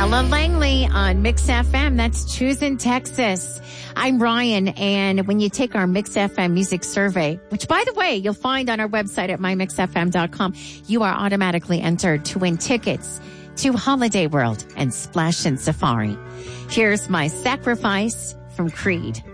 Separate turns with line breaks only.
Ella Langley on Mix FM. That's Choosing Texas. I'm Ryan, and when you take our Mix FM music survey, which, by the way, you'll find on our website at mymixfm.com, you are automatically entered to win tickets to Holiday World and Splash and Safari. Here's My Sacrifice from Creed.